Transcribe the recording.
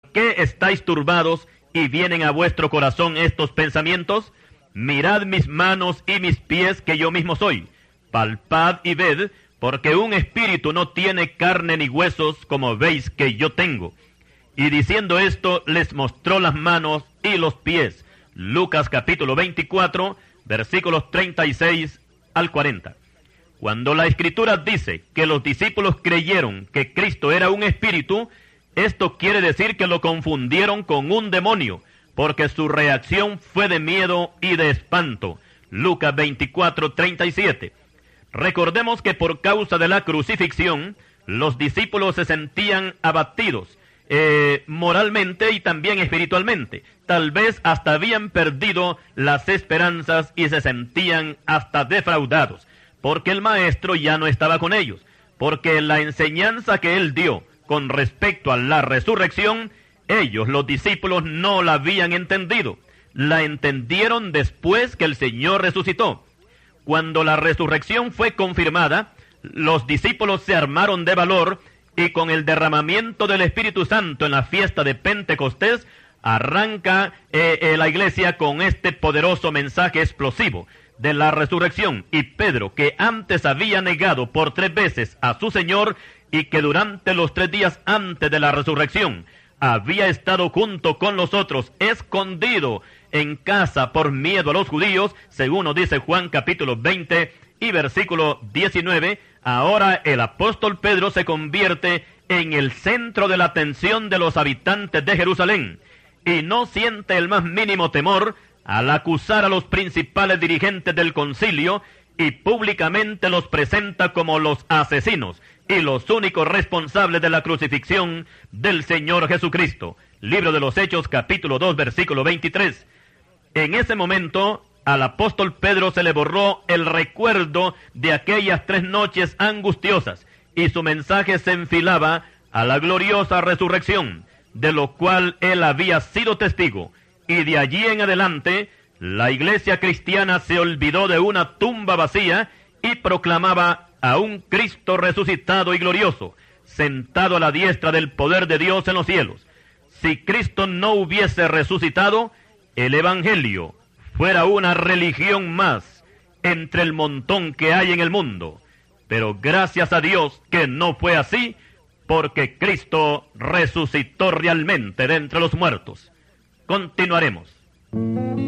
qué estáis turbados y vienen a vuestro corazón estos pensamientos? Mirad mis manos y mis pies, que yo mismo soy. Palpad y ved, porque un espíritu no tiene carne ni huesos, como veis que yo tengo. Y diciendo esto, les mostró las manos y los pies. Lucas capítulo 24, versículos 36 al 40. Cuando la Escritura dice que los discípulos creyeron que Cristo era un espíritu, esto quiere decir que lo confundieron con un demonio, porque su reacción fue de miedo y de espanto. Lucas 24, 37. Recordemos que por causa de la crucifixión, los discípulos se sentían abatidos, moralmente y también espiritualmente. Tal vez hasta habían perdido las esperanzas y se sentían hasta defraudados, porque el Maestro ya no estaba con ellos, porque la enseñanza que Él dio con respecto a la resurrección, ellos, los discípulos, no la habían entendido. La entendieron después que el Señor resucitó. Cuando la resurrección fue confirmada, los discípulos se armaron de valor y con el derramamiento del Espíritu Santo en la fiesta de Pentecostés, arranca la iglesia con este poderoso mensaje explosivo de la resurrección. Y Pedro, que antes había negado por 3 veces a su Señor y que durante los 3 días antes de la resurrección había estado junto con los otros, escondido en casa por miedo a los judíos, según nos dice Juan capítulo 20 y versículo 19, ahora el apóstol Pedro se convierte en el centro de la atención de los habitantes de Jerusalén y no siente el más mínimo temor al acusar a los principales dirigentes del concilio y públicamente los presenta como los asesinos y los únicos responsables de la crucifixión del Señor Jesucristo. Libro de los Hechos, capítulo 2, versículo 23. En ese momento, al apóstol Pedro se le borró el recuerdo de aquellas 3 noches angustiosas, y su mensaje se enfilaba a la gloriosa resurrección, de lo cual él había sido testigo, y de allí en adelante, la iglesia cristiana se olvidó de una tumba vacía y proclamaba a un Cristo resucitado y glorioso, sentado a la diestra del poder de Dios en los cielos. Si Cristo no hubiese resucitado, el Evangelio fuera una religión más entre el montón que hay en el mundo. Pero gracias a Dios que no fue así, porque Cristo resucitó realmente de entre los muertos. Continuaremos.